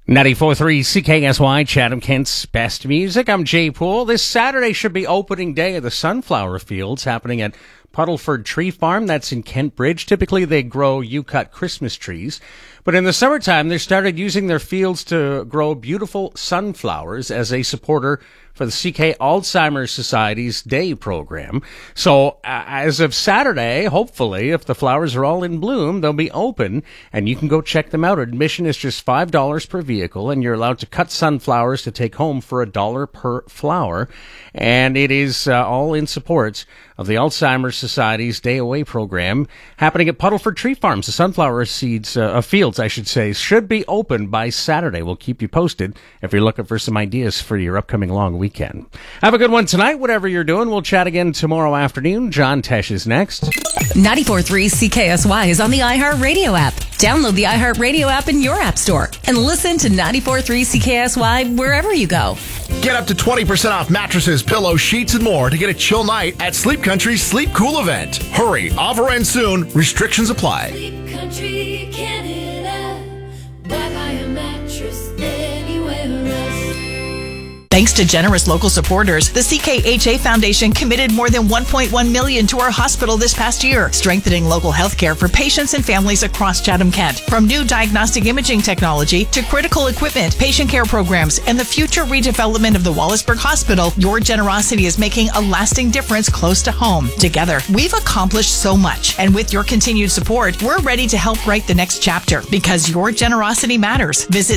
94.3 CKSY, Chatham, Kent's best music. I'm Jay Poole. This Saturday should be opening day of the sunflower fields happening at Puddleford Tree Farm. That's in Kent Bridge. Typically, they grow you-cut Christmas trees. But in the summertime, they started using their fields to grow beautiful sunflowers as a supporter for the CK Alzheimer's Society's Day program. So as of Saturday, hopefully, if the flowers are all in bloom, they'll be open, and you can go check them out. Admission is just $5 per vehicle, and you're allowed to cut sunflowers to take home for $1 per flower. And it is all in support of the Alzheimer's Society's Day Away program happening at Puddleford Tree Farms. The sunflower fields, should be open by Saturday. We'll keep you posted if you're looking for some ideas for your upcoming long weekend. Have a good one tonight, whatever you're doing. We'll chat again tomorrow afternoon. John Tesh is next. 94.3 CKSY is on the iHeartRadio app. Download the iHeartRadio app in your app store and listen to 94.3 CKSY wherever you go. Get up to 20% off mattresses, pillows, sheets, and more to get a chill night at Sleep Country's Sleep Cool event. Hurry, offer ends soon. Restrictions apply. Sleep Country, Canada. Buy a mattress anywhere else. Thanks to generous local supporters, the CKHA Foundation committed more than $1.1 million to our hospital this past year, strengthening local health care for patients and families across Chatham-Kent. From new diagnostic imaging technology to critical equipment, patient care programs, and the future redevelopment of the Wallaceburg Hospital, your generosity is making a lasting difference close to home. Together, we've accomplished so much, and with your continued support, we're ready to help write the next chapter, because your generosity matters. Visit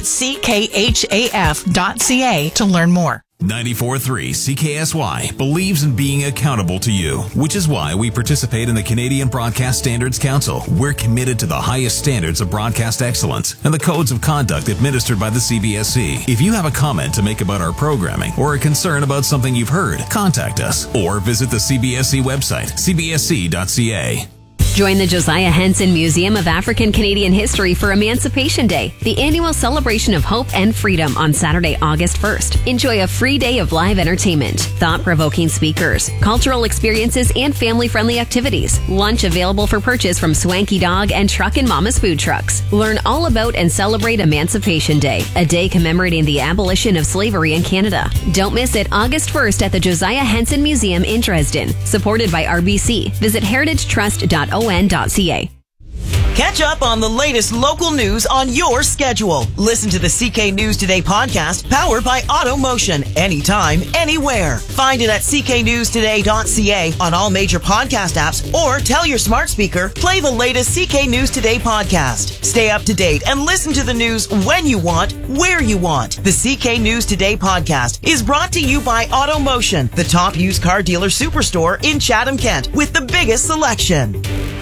ckhaf.ca to learn more. 94.3 CKSY believes in being accountable to you, which is why we participate in the Canadian Broadcast Standards Council. We're committed to the highest standards of broadcast excellence and the codes of conduct administered by the CBSC. If you have a comment to make about our programming or a concern about something you've heard, contact us or visit the CBSC website, cbsc.ca. Join the Josiah Henson Museum of African Canadian History for Emancipation Day, the annual celebration of hope and freedom on Saturday, August 1st. Enjoy a free day of live entertainment, thought-provoking speakers, cultural experiences, and family-friendly activities. Lunch available for purchase from Swanky Dog and Truck and Mama's Food Trucks. Learn all about and celebrate Emancipation Day, a day commemorating the abolition of slavery in Canada. Don't miss it August 1st at the Josiah Henson Museum in Dresden. Supported by RBC. Visit heritagetrust.on.ca. Catch up on the latest local news on your schedule. Listen to the CK News Today podcast, powered by AutoMotion, anytime, anywhere. Find it at cknewstoday.ca on all major podcast apps, or tell your smart speaker, play the latest CK News Today podcast. Stay up to date and listen to the news when you want, where you want. The CK News Today podcast is brought to you by AutoMotion, the top used car dealer superstore in Chatham-Kent with the biggest selection.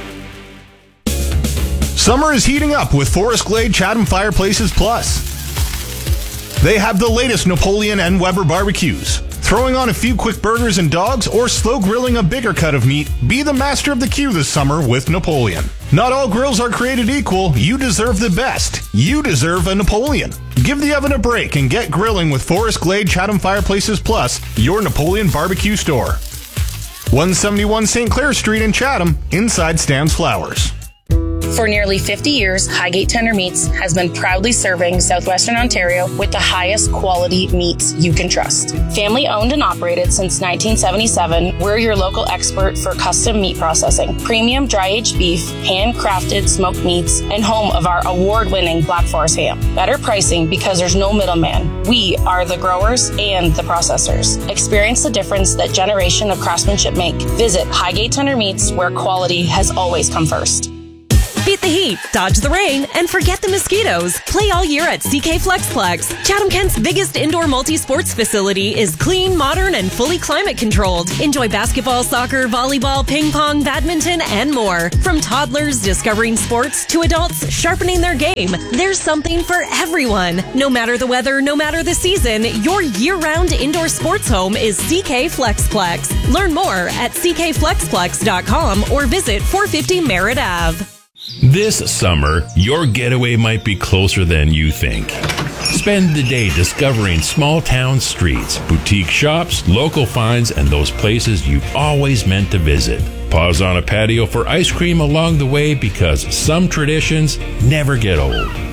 Summer is heating up with Forest Glade Chatham Fireplaces Plus. They have the latest Napoleon and Weber barbecues. Throwing on a few quick burgers and dogs, or slow grilling a bigger cut of meat, be the master of the queue this summer with Napoleon. Not all grills are created equal. You deserve the best. You deserve a Napoleon. Give the oven a break and get grilling with Forest Glade Chatham Fireplaces Plus, your Napoleon barbecue store. 171 St. Clair Street in Chatham, inside Stan's Flowers. For nearly 50 years, Highgate Tender Meats has been proudly serving Southwestern Ontario with the highest quality meats you can trust. Family owned and operated since 1977, we're your local expert for custom meat processing, premium dry-aged beef, handcrafted smoked meats, and home of our award-winning Black Forest ham. Better pricing because there's no middleman. We are the growers and the processors. Experience the difference that generation of craftsmanship make. Visit Highgate Tender Meats, where quality has always come first. Beat the heat, dodge the rain, and forget the mosquitoes. Play all year at CK Flexplex. Chatham-Kent's biggest indoor multi-sports facility is clean, modern, and fully climate-controlled. Enjoy basketball, soccer, volleyball, ping pong, badminton, and more. From toddlers discovering sports to adults sharpening their game, there's something for everyone. No matter the weather, no matter the season, your year-round indoor sports home is CK Flexplex. Learn more at ckflexplex.com or visit 450 Merritt Ave. This summer, your getaway might be closer than you think. Spend the day discovering small town streets, boutique shops, local finds, and those places you've always meant to visit. Pause on a patio for ice cream along the way, because some traditions never get old.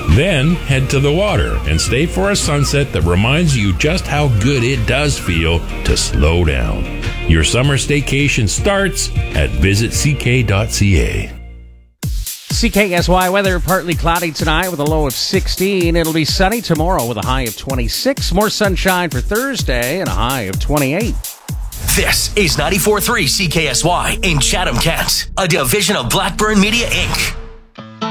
Then head to the water and stay for a sunset that reminds you just how good it does feel to slow down. Your summer staycation starts at visitck.ca. CKSY weather, partly cloudy tonight with a low of 16. It'll be sunny tomorrow with a high of 26. More sunshine for Thursday and a high of 28. This is 94.3 CKSY in Chatham, Kent, a division of Blackburn Media, Inc.